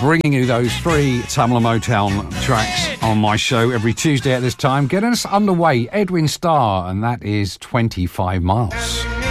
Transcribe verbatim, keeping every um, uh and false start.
bringing you those three Tamla Motown tracks on my show every Tuesday at this time. Getting us underway, Edwin Starr, and that is twenty-five miles.